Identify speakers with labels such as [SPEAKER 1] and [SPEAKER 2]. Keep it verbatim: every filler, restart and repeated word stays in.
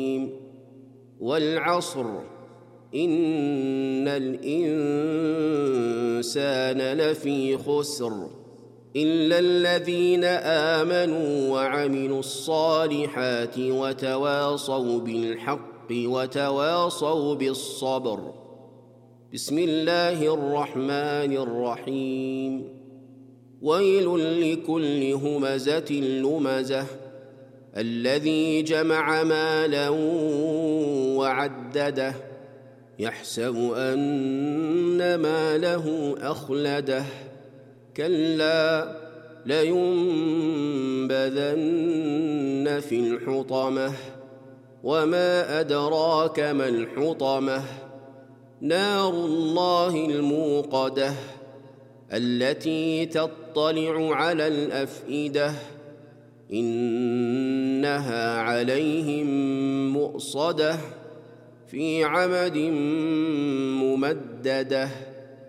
[SPEAKER 1] والعصر إن الإنسان لفي خسر إلا الذين آمنوا وعملوا الصالحات وتواصوا بالحق وتواصوا بالصبر. بسم الله الرحمن الرحيم. ويل لكل همزة لمزة الذي جمع مالا وعدده يحسب أن ماله أخلده كلا لينبذن في الحطمة وما أدراك ما الحطمة نار الله الموقدة التي تطلع على الأفئدة إنها عليهم مؤصدة في عمد ممددة.